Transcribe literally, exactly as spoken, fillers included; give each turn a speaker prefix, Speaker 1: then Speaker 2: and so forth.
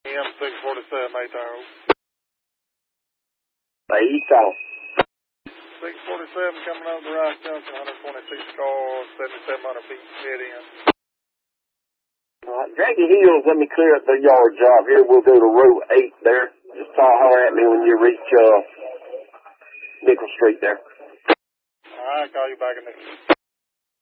Speaker 1: M six forty-seven, Maytown.
Speaker 2: Hey, you call.
Speaker 1: six forty-seven coming over the Rice Junction, one twenty-six cars, seventy-seven hundred feet mid-in.
Speaker 2: All right, drag your heels, let me clear up the yard job here. We'll go to row eight there. Just call holler at me when you reach uh, Nickel Street there.
Speaker 1: All right, call you back in the...